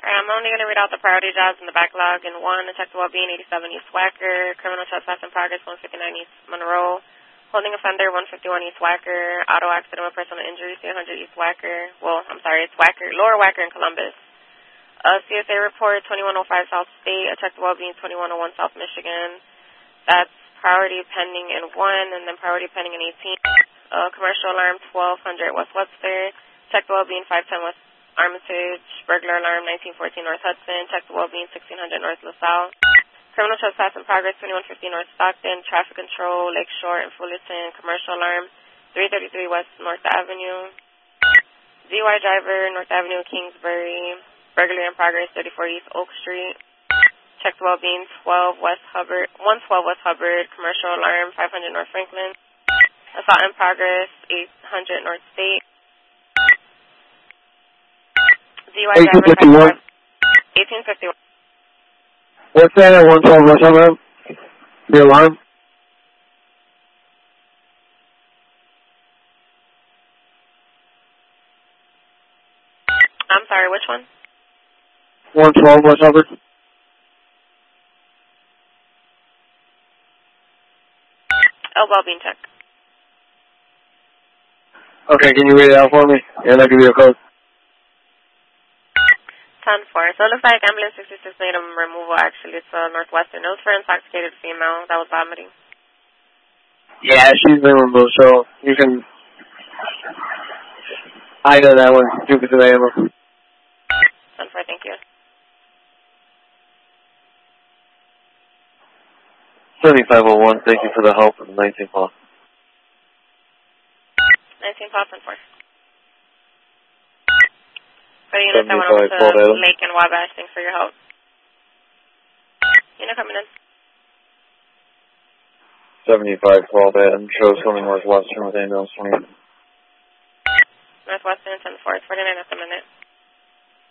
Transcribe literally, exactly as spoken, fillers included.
Alright, I'm only going to read out the priority jobs in the backlog. In one, Detective Wellbeing, eighty-seven East Wacker. Criminal trespass in progress, one fifty-nine East Monroe. Holding offender, one fifty-one East Wacker. Auto accident with personal injury, three hundred East Wacker. Well, I'm sorry, it's Wacker, Lower Wacker in Columbus. Uh, C S A report, twenty-one oh five South State. Detective Wellbeing, twenty-one oh one South Michigan. That's priority pending in one, and then priority pending in eighteen. Uh, commercial alarm, twelve hundred West Webster. Detective Wellbeing, five ten West Armitage. Burglar alarm, nineteen fourteen North Hudson. Detective Wellbeing, sixteen hundred North LaSalle. Criminal trespass in progress, twenty-one fifty North Stockton. Traffic control, Lakeshore and Fullerton. Commercial alarm, three thirty-three West North Avenue. D U I driver, North Avenue, Kingsbury. Burglary in progress, thirty-four East Oak Street. Detective Wellbeing, twelve West Hubbard, one twelve West Hubbard. Commercial alarm, five hundred North Franklin. Assault in progress, eight hundred North State. D U I driver, eighteen fifty-one. What's that at one twelve West Hubbard? The alarm? I'm sorry, which one? one twelve West Hubbard. Oh, Wellbeing check. Okay, can you read it out for me? And I'll give you a code. ten four. So it looks like ambulance sixty-six made a removal, actually. It's a Northwestern. It was for intoxicated female that was vomiting. Yeah, she's been removed, so you can... I know that one. Duke is available. ten four, thank you. seventy-five oh one, thank you for the help. nineteen call. nineteen call, ten four. For the units that went over to Lake and Wabash, thanks for your help. Unit coming in. seventy-five call that and shows coming Northwestern with ambulance twenty. Northwestern, ten four, forty-nine at the minute.